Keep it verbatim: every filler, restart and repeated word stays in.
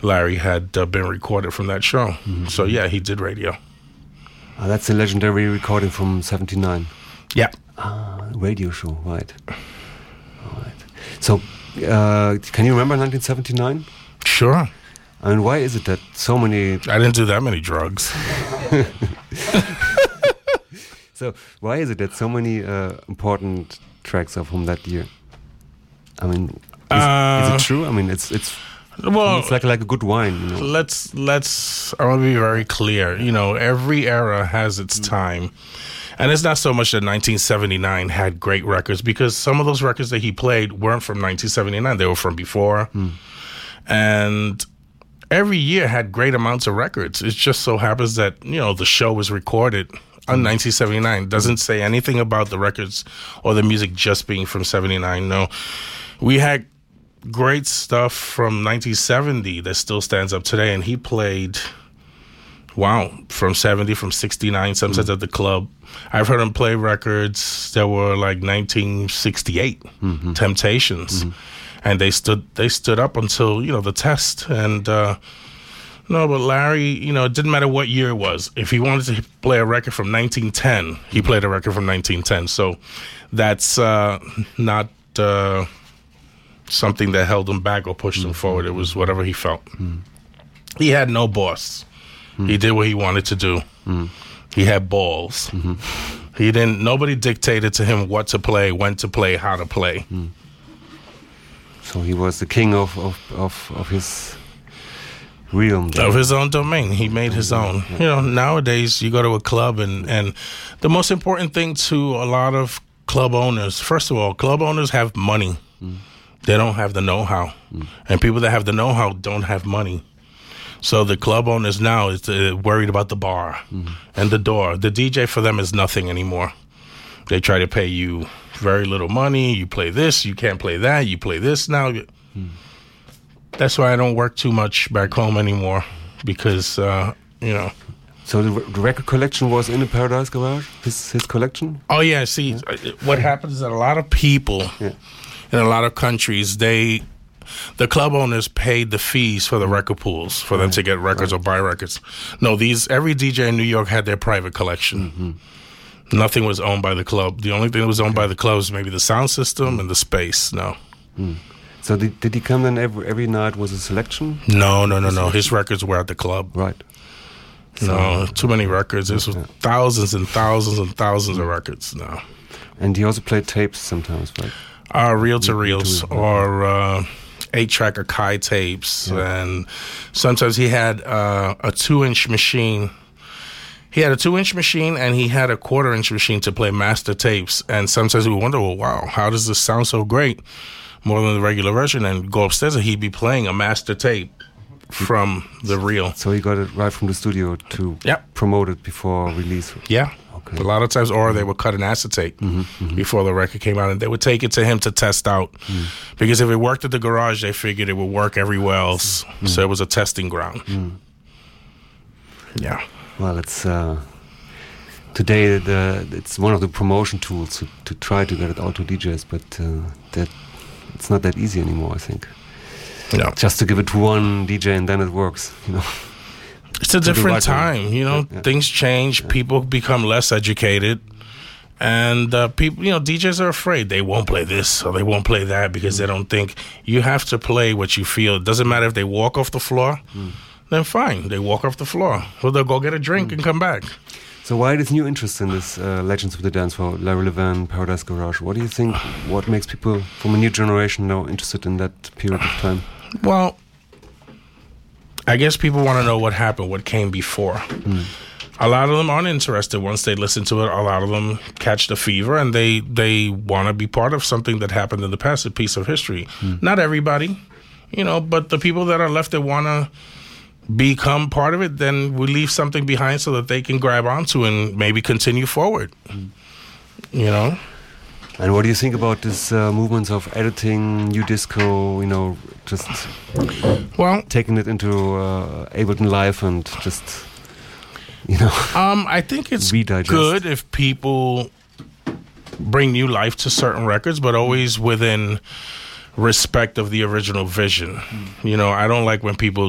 Larry had uh, been recorded from that show. Mm-hmm. So yeah, he did radio. Uh, that's a legendary recording from seventy-nine. Yeah. Ah, radio show, right. All right. So, uh, can you remember nineteen seventy-nine? Sure. I mean, why is it that so many... I didn't do that many drugs. So, why is it that so many uh, important tracks are from that year? I mean, is, uh, is it true? I mean, it's it's well, it's like like a good wine. You know? Let's let's. I want to be very clear. You know, every era has its time, and it's not so much that nineteen seventy-nine had great records, because some of those records that he played weren't from nineteen seventy-nine; they were from before, mm. and every year had great amounts of records. It just so happens that, you know, the show was recorded on nineteen seventy-nine. Doesn't say anything about the records or the music just being from seventy-nine. No, we had great stuff from nineteen seventy that still stands up today, and he played, wow, from seventy, from sixty-nine, sometimes mm-hmm. at the club. I've heard him play records that were like nineteen sixty-eight, mm-hmm. Temptations, mm-hmm. and they stood they stood up until, you know, the test. And uh, no, but Larry, you know, it didn't matter what year it was. If he wanted to play a record from nineteen ten, he played a record from nineteen ten. So that's uh, not uh, something that held him back or pushed mm-hmm. him forward. It was whatever he felt. Mm-hmm. He had no boss. Mm-hmm. He did what he wanted to do. Mm-hmm. He had balls. Mm-hmm. He didn't. Nobody dictated to him what to play, when to play, how to play. Mm. So he was the king of of of, of his realm. Then. Of his own domain. He made his own. Yeah. You know, nowadays you go to a club and and the most important thing to a lot of club owners. First of all, club owners have money. Mm. They don't have the know-how, mm. and people that have the know-how don't have money. So the club owners now is uh, worried about the bar mm-hmm. and the door. The D J for them is nothing anymore. They try to pay you very little money. You play this, you can't play that. You play this now. Mm. That's why I don't work too much back home anymore, because, uh, you know. So the, the record collection was in the Paradise Garage, his, his collection? Oh, yeah. See, yeah. What happens is that a lot of people yeah. in a lot of countries, they... the club owners paid the fees for the record pools for right. them to get records right. or buy records. No, these every D J in New York had their private collection. Mm-hmm. Nothing was owned by the club. The only thing that was owned by the club was maybe the sound system mm. and the space. No. Mm. So did, did he come then every, every night with a selection? No, no, no, no. His records were at the club. Right. So, no, too many records. This was yeah. thousands and thousands and thousands mm. of records. No. And he also played tapes sometimes, right? Uh, reel-to-reels or... Uh, eight-track Akai tapes, yeah. and sometimes he had uh, a two-inch machine. He had a two-inch machine, and he had a quarter-inch machine to play master tapes. And sometimes we wonder, well, wow, how does this sound so great, more than the regular version? And go upstairs, and he'd be playing a master tape from the reel. So he got it right from the studio to yep. promote it before release. Yeah. Okay. A lot of times, or they would cut an acetate mm-hmm, mm-hmm. before the record came out, and they would take it to him to test out. Mm. Because if it worked at the garage, they figured it would work everywhere else. Mm. So it was a testing ground. Mm. Yeah. Well, it's uh, today the it's one of the promotion tools to, to try to get it out to D Js, but uh, that it's not that easy anymore, I think. No. Just to give it to one D J and then it works, you know. It's a different time, you know. Yeah, yeah. Things change. Yeah. People become less educated, and uh, people, you know, D Js are afraid they won't play this or they won't play that because mm. they don't think. You have to play what you feel. It doesn't matter if they walk off the floor. Mm. Then fine, they walk off the floor. Well, they'll go get a drink mm. and come back. So why this new interest in this uh, Legends of the Dance Floor, Larry Levan, Paradise Garage? What do you think? What makes people from a new generation now interested in that period of time? Well, I guess people want to know what happened, what came before. Mm. A lot of them aren't interested once they listen to it. A lot of them catch the fever and they they want to be part of something that happened in the past, a piece of history. Mm. Not everybody, you know, but the people that are left that want to become part of it, then we leave something behind so that they can grab onto and maybe continue forward, mm. you know? And what do you think about this uh, movements of editing, new disco, you know, just well taking it into uh, Ableton Live and just, you know, um, I think it's redigest. Good if people bring new life to certain records, but always within respect of the original vision. Mm. You know, I don't like when people